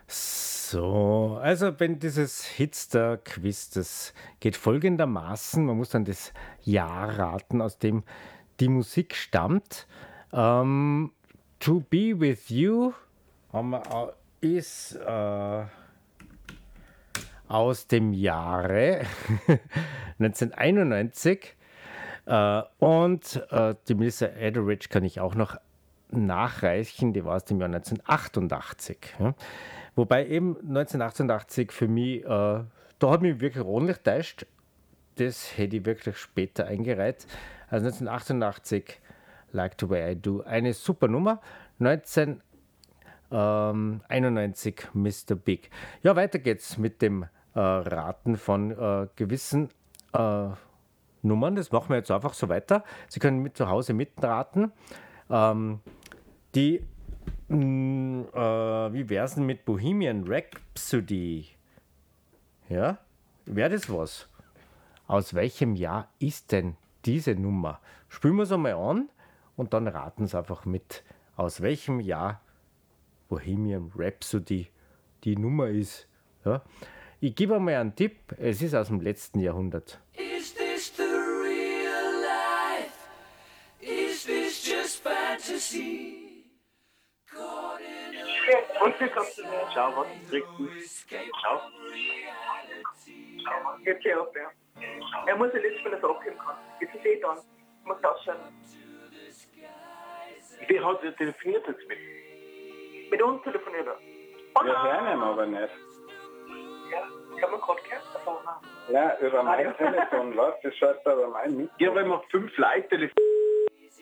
So, also wenn dieses Hitster-Quiz, das geht folgendermaßen, man muss dann das Jahr raten, aus dem die Musik stammt. Ähm, To Be With You ist aus dem Jahre 1991 und die Melissa Etheridge kann ich auch noch nachreichen, die war aus dem Jahr 1988. Ja. Wobei eben 1988 für mich, da hat mich wirklich ordentlich täuscht. Das hätte ich wirklich später eingereiht. Also 1988, Like the Way I Do, eine super Nummer. 1991, Mr. Big. Ja, weiter geht's mit dem Raten von gewissen Nummern. Das machen wir jetzt einfach so weiter. Sie können mit zu Hause mitraten. Die, wie wär's denn mit Bohemian Rhapsody? Ja, wäre das was? Aus welchem Jahr ist denn diese Nummer? Spielen wir es einmal an und dann raten Sie einfach mit, aus welchem Jahr Bohemian Rhapsody die Nummer ist. Ja? Ich gebe einmal einen Tipp, es ist aus dem letzten Jahrhundert. Is this the real life? Is this just fantasy? Caught in a Und wir kommen zu mir. Schau, was kriegst du? escape Schau. from reality. Jetzt hör auf, ja. Er muss ja nicht, wenn er so abgeben kann. Jetzt ist dann. Ich muss ausschauen. Wie hat er telefoniert jetzt mit? Mit uns telefoniert er. Oh Wir nein. hören ihn aber nicht. Ja, ich hab ihn gerade gehört. Also, nein. Ja, über mein Telefon läuft, das schaut aber mein mit. Ja, weil wir 5 Leute telefonieren.